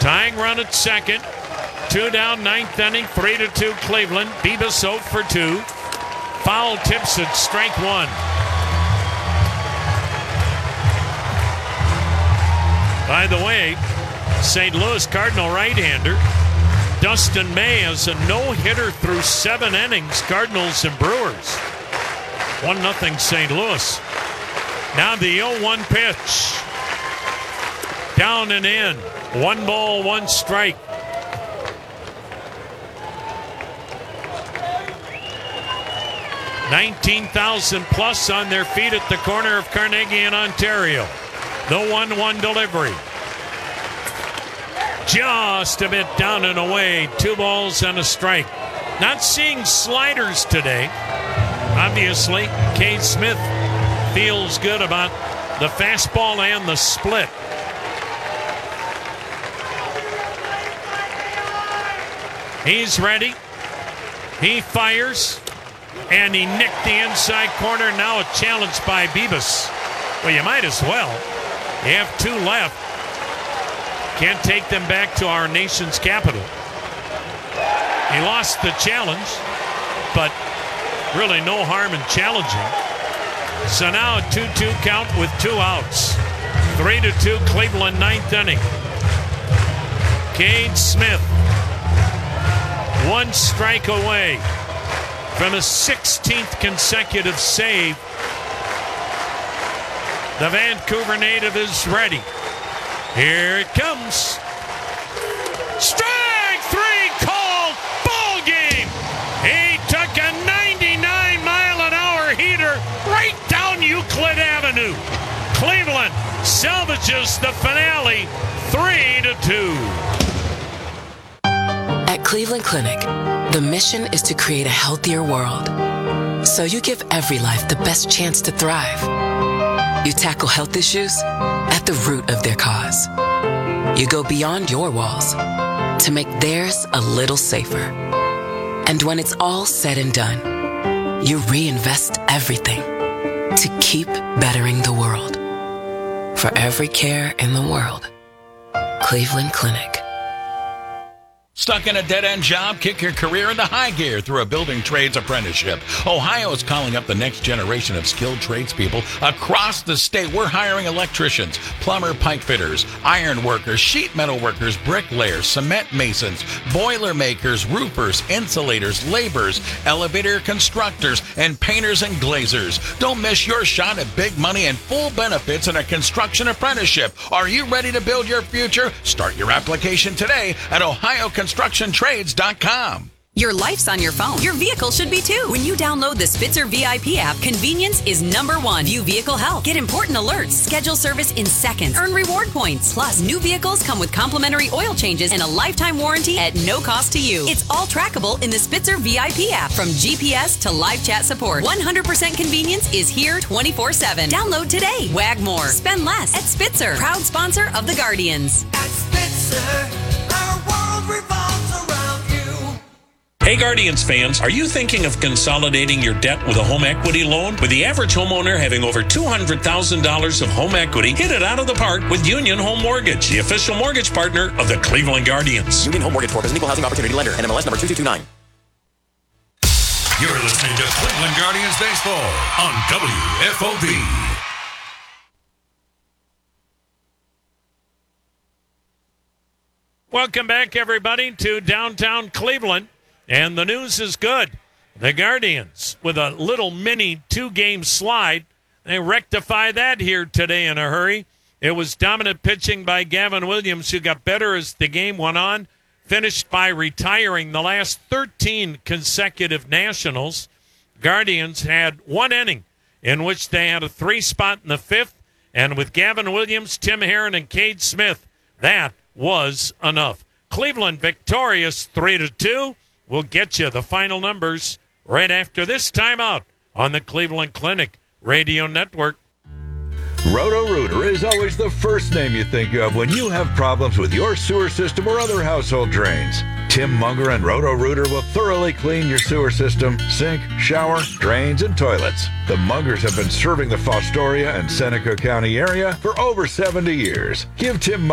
Tying run at second. 2 down, ninth inning, 3-2 Cleveland. Bibas 0 for 2. Foul tips at strike one. By the way, St. Louis Cardinal right-hander Dustin May has a no-hitter through 7 innings, Cardinals and Brewers. 1-0 St. Louis. Now the 0-1 pitch. Down and in. 1 ball, 1 strike. $19,000 plus on their feet at the corner of Carnegie in Ontario. The 1-1 delivery. Just a bit down and away. 2 balls and a strike. Not seeing sliders today. Obviously, Cade Smith feels good about the fastball and the split. He's ready. He fires. And he nicked the inside corner. Now a challenge by Bibas. Well, you might as well. You have 2 left. Can't take them back to our nation's capital. He lost the challenge, but really no harm in challenging. So now a 2-2 count with 2 outs. 3-2 Cleveland, ninth inning. Cade Smith, 1 strike away from a 16th consecutive save. The Vancouver native is ready. Here it comes. Strike 3 called. Ball game. He took a 99-mile-an-hour heater right down Euclid Avenue. Cleveland salvages the finale 3-2. At Cleveland Clinic, the mission is to create a healthier world. So you give every life the best chance to thrive. You tackle health issues at the root of their cause. You go beyond your walls to make theirs a little safer. And when it's all said and done, you reinvest everything to keep bettering the world. For every care in the world, Cleveland Clinic. Stuck in a dead-end job? Kick your career into high gear through a building trades apprenticeship. Ohio is calling up the next generation of skilled tradespeople across the state. We're hiring electricians, plumber, pipe fitters, iron workers, sheet metal workers, bricklayers, cement masons, boiler makers, roofers, insulators, laborers, elevator constructors, and painters and glazers. Don't miss your shot at big money and full benefits in a construction apprenticeship. Are you ready to build your future? Start your application today at OhioConstructionTrades.com. Your life's on your phone. Your vehicle should be too. When you download the Spitzer VIP app, convenience is #1. View vehicle health. Get important alerts. Schedule service in seconds. Earn reward points. Plus, new vehicles come with complimentary oil changes and a lifetime warranty at no cost to you. It's all trackable in the Spitzer VIP app. From GPS to live chat support, 100% convenience is here 24/7. Download today. Wag more. Spend less at Spitzer. Proud sponsor of the Guardians. At Spitzer, our world revolves around you. Hey Guardians fans, are you thinking of consolidating your debt with a home equity loan? With the average homeowner having over $200,000 of home equity, hit it out of the park with Union Home Mortgage, the official mortgage partner of the Cleveland Guardians. Union Home Mortgage Corp is an equal housing opportunity lender and MLS number 2229. You're listening to Cleveland Guardians Baseball on WFOB. Welcome back, everybody, to downtown Cleveland. And the news is good. The Guardians, with a little mini 2-game slide, they rectify that here today in a hurry. It was dominant pitching by Gavin Williams, who got better as the game went on, finished by retiring the last 13 consecutive Nationals. Guardians had 1 inning in which they had a 3 spot in the 5th, and with Gavin Williams, Tim Herron, and Cade Smith, that was enough. Cleveland victorious 3-2. We'll get you the final numbers right after this timeout on the Cleveland Clinic Radio Network. Roto-Rooter is always the first name you think of when you have problems with your sewer system or other household drains. Tim Munger and Roto-Rooter will thoroughly clean your sewer system, sink, shower, drains, and toilets. The Mungers have been serving the Fostoria and Seneca County area for over 70 years. Give Tim